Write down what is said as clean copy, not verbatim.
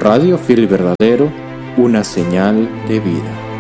Radio Fiel y Verdadero, una señal de vida.